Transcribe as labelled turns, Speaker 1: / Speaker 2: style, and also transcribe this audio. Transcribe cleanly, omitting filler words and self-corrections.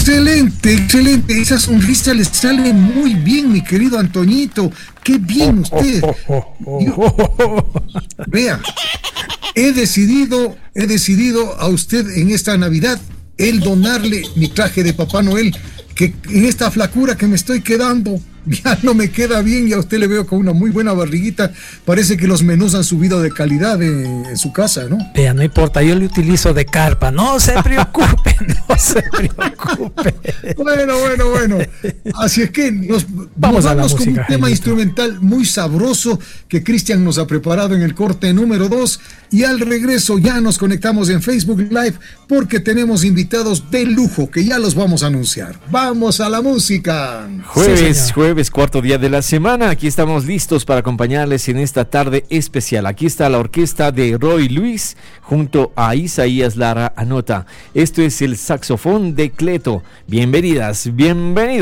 Speaker 1: Excelente, excelente. Esa sonrisa le sale muy bien, mi querido Antoñito. Qué bien usted. Vea, he decidido a usted en esta Navidad el donarle mi traje de Papá Noel, que en esta flacura que me estoy quedando ya no me queda bien y a usted le veo con una muy buena barriguita. Parece que los menús han subido de calidad en su casa, ¿no?
Speaker 2: Vea, no importa, yo le utilizo de carpa. No se preocupe, no se preocupe.
Speaker 1: Bueno. Así es que nos
Speaker 2: vamos a la música,
Speaker 1: con un tema instrumental muy sabroso que Cristian nos ha preparado en el corte número 2. Y al regreso ya nos conectamos en Facebook Live porque tenemos invitados de lujo que ya los vamos a anunciar. ¡Vamos a la música!
Speaker 3: Jueves, cuarto día de la semana. Aquí estamos listos para acompañarles en esta tarde especial. Aquí está la orquesta de Roy Luis junto a Isaías Lara Anota. Esto es el saxofón de Cleto. Bienvenidas, bienvenidos.